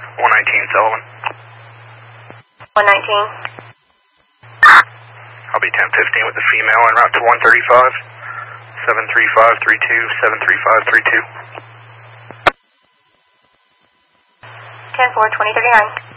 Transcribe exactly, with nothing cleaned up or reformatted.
one nineteen Sullivan. one nineteen. I'll be ten fifteen with the female en route to one thirty-five. seven three five three two, seven three five three two. ten four, twenty thirty-nine.